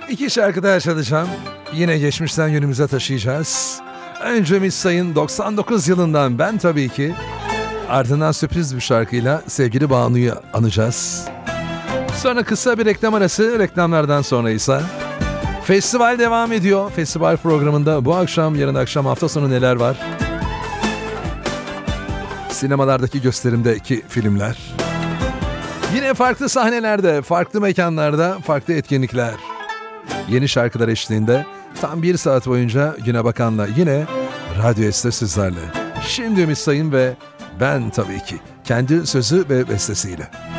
İki şarkı daha çalacağım. Yine geçmişten günümüze taşıyacağız. Önce Miss Sayın 99 yılından Ben Tabii Ki. Ardından sürpriz bir şarkıyla sevgili Banu'yu anacağız. Sonra kısa bir reklam arası, reklamlardan sonra ise festival devam ediyor. Festival programında bu akşam, yarın akşam, hafta sonu neler var? Sinemalardaki gösterimdeki filmler. Yine farklı sahnelerde, farklı mekanlarda, farklı etkinlikler. Yeni şarkılar eşliğinde tam 1 saat boyunca Güne Bakan'la yine Radyo S'te sizlerle. Şimdi Ümit Sayın ve Ben Tabii Ki. Kendi sözü ve bestesiyle.